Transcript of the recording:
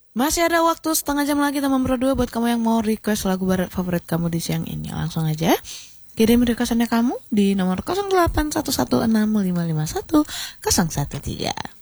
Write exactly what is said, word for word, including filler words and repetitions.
Masih ada waktu setengah jam lagi teman berdua buat kamu yang mau request lagu barat favorit kamu di siang ini. Langsung aja kirim requestannya kamu di nomor nol delapan satu satu enam lima lima satu nol satu tiga.